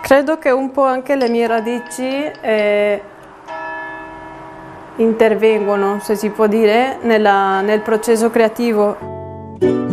Credo che un po' anche le mie radici intervengono, se si può dire, nel processo creativo.